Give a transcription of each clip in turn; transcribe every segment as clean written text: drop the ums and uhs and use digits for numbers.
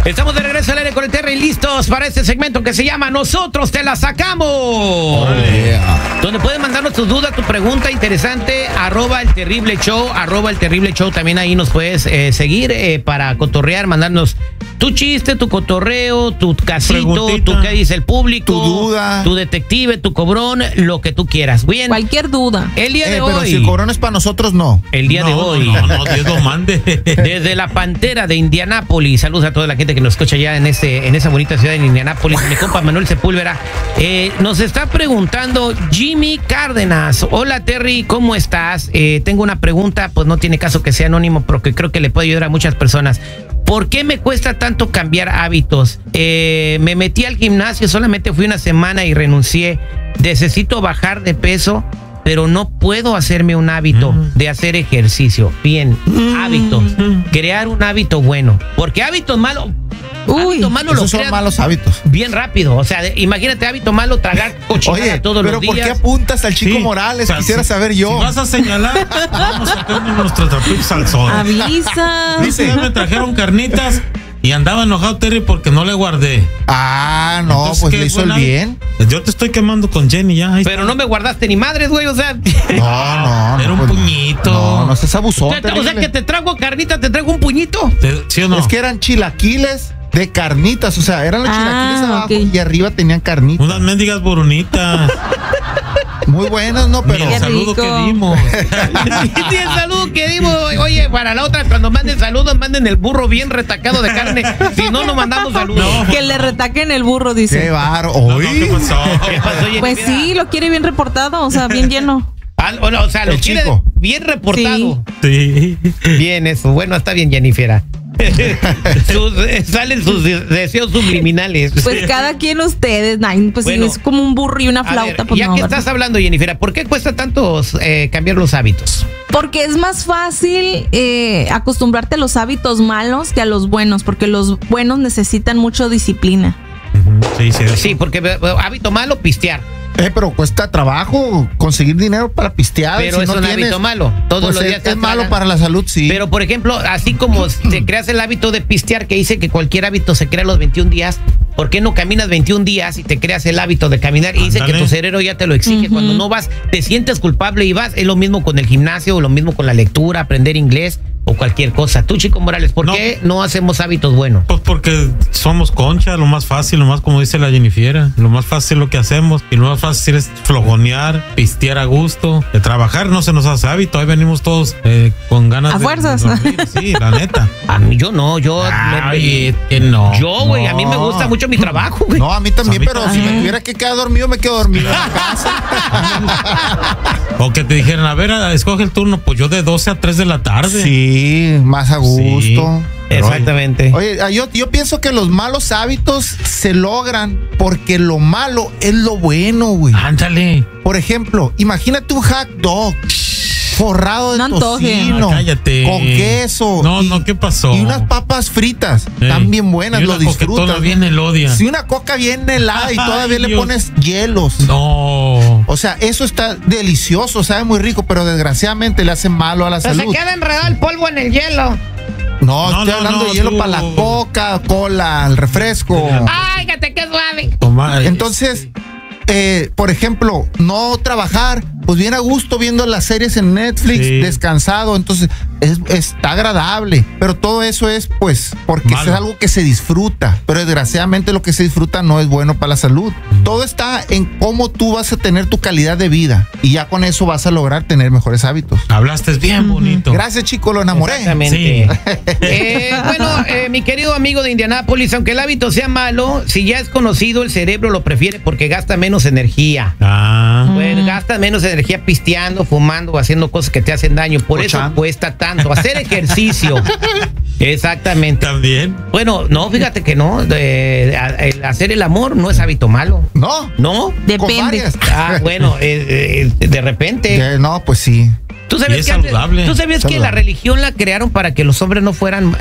Estamos de regreso al aire con el Terry, listos para este segmento que se llama Nosotros te la sacamos. Donde puedes mandarnos tus dudas, tu pregunta interesante, @el terrible show, también ahí nos puedes seguir para cotorrear, mandarnos tu chiste, tu cotorreo, tu casito, tu qué dice el público, tu duda, tu detective, tu cobrón, lo que tú quieras. Bien. Cualquier duda. El día de hoy. Pero si el cobrón es para nosotros, no. El día de hoy. No, Dios lo mande. Desde la Pantera de Indianápolis. Saludos a toda la gente que nos escucha ya en esa bonita ciudad de Indianápolis. Mi compa Manuel Sepúlveda. Nos está preguntando Jimmy Cárdenas. Hola, Terry, ¿cómo estás? Tengo una pregunta, pues no tiene caso que sea anónimo, porque creo que le puede ayudar a muchas personas. ¿Por qué me cuesta tanto cambiar hábitos? Me metí al gimnasio, solamente fui una semana y renuncié. Necesito bajar de peso, pero no puedo hacerme un hábito de hacer ejercicio. Bien, hábitos. Crear un hábito bueno. Porque hábitos malos... Uy, esos son malos hábitos. Bien rápido. O sea, imagínate hábito malo, tragar cochinada todos los días. Pero ¿por qué apuntas al Chico Morales? O sea, quisiera saber yo. Si vas a señalar, vamos a sacar nuestros trapitos al sol. Avisa. Dice, ya me trajeron carnitas y andaba enojado Terry porque no le guardé. Ah, no, entonces, pues le hizo el bien. Yo te estoy quemando con Jenny ya. Pero no me guardaste ni madres, güey, o sea. No. Era un pues, puñito. No seas abusón. O sea, que te traigo carnita, te traigo un puñito. ¿Sí o no? Es que eran chilaquiles de carnitas, o sea, eran los chilaquiles abajo y arriba tenían carnitas. Unas mendigas boronitas. Muy buenas, ¿no? Pero el saludo que dimos. Sí, el saludo que dimos. Oye, para la otra, cuando manden saludos, manden el burro bien retacado de carne. Si no, no mandamos saludos. No. Que le retaquen el burro, dice. Qué baro. ¿Qué pasó? ¿Qué pasó, Jenny? Pues sí, lo quiere bien reportado, o sea, bien lleno. O sea, lo quiere bien reportado. Sí. Bien, eso. Bueno, está bien, Jennifer. Salen sus deseos subliminales. Pues cada quien ustedes, pues bueno, si es como un burro y una flauta. Ver, pues ya no, que estás hablando, Jennifer, ¿por qué cuesta tanto cambiar los hábitos? Porque es más fácil acostumbrarte a los hábitos malos que a los buenos, porque los buenos necesitan mucho disciplina. Sí, porque hábito malo, pistear. Pero cuesta trabajo conseguir dinero para pistear. Pero si es un hábito malo. Todos los días es malo para la salud, sí. Pero, por ejemplo, así como te creas el hábito de pistear, que dice que cualquier hábito se crea a los 21 días, ¿por qué no caminas 21 días y te creas el hábito de caminar? Y dice que tu cerebro ya te lo exige. Cuando no vas, te sientes culpable y vas. Es lo mismo con el gimnasio, lo mismo con la lectura, aprender inglés o cualquier cosa. Tú, Chico Morales, ¿por qué no hacemos hábitos buenos? Pues porque somos concha, lo más fácil, lo más como dice la Jennifer, lo más fácil lo que hacemos y lo más fácil es flojonear, pistear a gusto, de trabajar no se nos hace hábito, ahí venimos todos con ganas a fuerzas. De dormir, sí, la neta. A mí yo no, que no. Yo, güey, a mí me gusta mucho mi trabajo, güey. No, a mí también, pero si me tuviera que quedar dormido, me quedo dormido en la casa. O que te dijeran, a ver, escoge el turno, pues yo de 12 a 3 de la tarde. Sí, más a gusto. Sí, exactamente. Oye, yo pienso que los malos hábitos se logran porque lo malo es lo bueno, güey. Ándale. Por ejemplo, imagínate un hot dog forrado de tocino, cállate, con queso. No, ¿qué pasó? Y unas papas fritas, están bien buenas, lo disfrutas. Bien elodia. Si una coca bien helada y todavía le pones hielos. No. O sea, eso está delicioso, sabe muy rico, pero desgraciadamente le hace malo a la salud. Se queda enredado el polvo en el hielo. No, estoy hablando de hielo para la Coca-Cola, el refresco. ¡Ay, que te quede suave! Entonces, por ejemplo, no trabajar, pues bien a gusto viendo las series en Netflix, descansado, entonces está agradable, pero todo eso es pues porque es algo que se disfruta, pero desgraciadamente lo que se disfruta no es bueno para la salud. Todo está en cómo tú vas a tener tu calidad de vida y ya con eso vas a lograr tener mejores hábitos. Hablaste bien bonito. Gracias, chico, lo enamoré. Exactamente. Bueno, mi querido amigo de Indianápolis, aunque el hábito sea malo, si ya es conocido, el cerebro lo prefiere porque gasta menos energía. Pues gasta menos energía pisteando, fumando o haciendo cosas que te hacen daño. Por eso cuesta tanto hacer ejercicio. Exactamente. También. Bueno, no, fíjate que no. El hacer el amor no es hábito malo. No. Depende. Bueno, de repente. No, pues sí. ¿Tú sabías que la religión la crearon para que los hombres no fueran,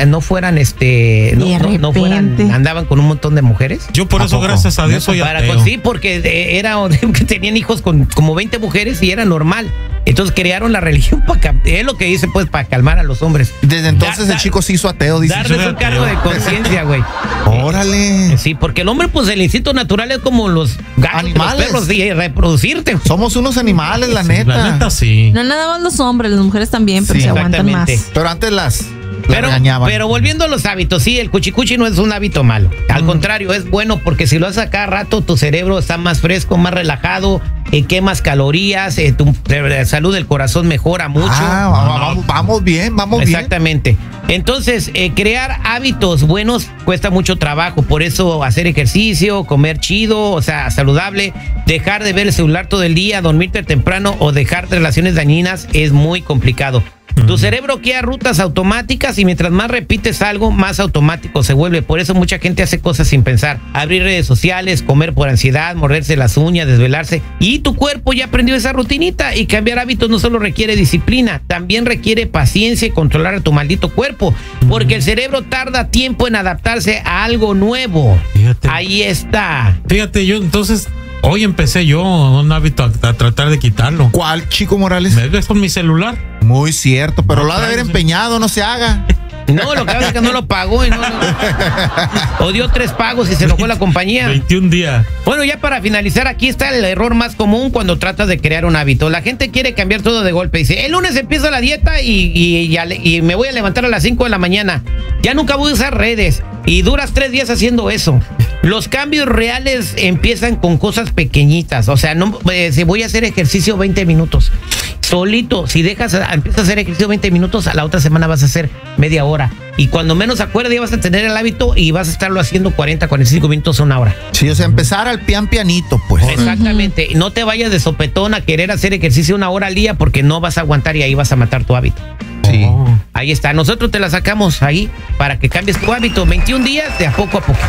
andaban con un montón de mujeres? Yo por eso, gracias a Dios, soy ateo. Sí, porque tenían hijos con como 20 mujeres y era normal. Entonces crearon la religión es lo que dice, pues, para calmar a los hombres. Desde entonces el chico se hizo ateo, dice. Darles un cargo de conciencia, güey. Órale. Sí, porque el hombre, pues, el instinto natural es como los gatos, animales, los perros, y reproducirte. Somos unos animales, la neta. La neta, sí. No nada más los hombres, las mujeres también, pero Sí, se aguantan más. exactamente. Pero antes las regañaban. Pero volviendo a los hábitos, sí, el cuchicuchi no es un hábito malo. Al contrario, es bueno porque si lo haces a cada rato, tu cerebro está más fresco, más relajado, quemas calorías, tu salud del corazón mejora mucho. Vamos bien, vamos bien. Exactamente. Entonces, crear hábitos buenos cuesta mucho trabajo. Por eso hacer ejercicio, comer chido, o sea, saludable, dejar de ver el celular todo el día, dormirte temprano o dejar relaciones dañinas es muy complicado. Tu cerebro crea rutas automáticas y mientras más repites algo, más automático se vuelve. Por eso mucha gente hace cosas sin pensar. Abrir redes sociales, comer por ansiedad, morderse las uñas, desvelarse. Y tu cuerpo ya aprendió esa rutinita. Y cambiar hábitos no solo requiere disciplina, también requiere paciencia y controlar a tu maldito cuerpo. Porque el cerebro tarda tiempo en adaptarse a algo nuevo. Fíjate. Ahí está. Fíjate, yo entonces... Hoy empecé yo un hábito a tratar de quitarlo. ¿Cuál, Chico Morales? ¿Me ves con mi celular? Muy cierto, pero No, lo ha de haber claro, sí. empeñado, no se haga. No, lo que pasa es que no lo pagó y no. O dio 3 pagos y se enojó la compañía. 21 días. Bueno, ya para finalizar, aquí está el error más común cuando tratas de crear un hábito. La gente quiere cambiar todo de golpe. Dice, el lunes empiezo la dieta y me voy a levantar a las 5 de la mañana. Ya nunca voy a usar redes. Y duras 3 días haciendo eso. Los cambios reales empiezan con cosas pequeñitas. O sea, no, si voy a hacer ejercicio 20 minutos. Solito, si empiezas a hacer ejercicio 20 minutos, a la otra semana vas a hacer media hora. Y cuando menos acuerdes, ya vas a tener el hábito y vas a estarlo haciendo 40, 45 minutos a una hora. Sí, o sea, empezar al pianito, pues. Exactamente. No te vayas de sopetón a querer hacer ejercicio 1 hora al día porque no vas a aguantar y ahí vas a matar tu hábito. Sí. Ahí está. Nosotros te la sacamos ahí para que cambies tu hábito. 21 días de a poco a poquito.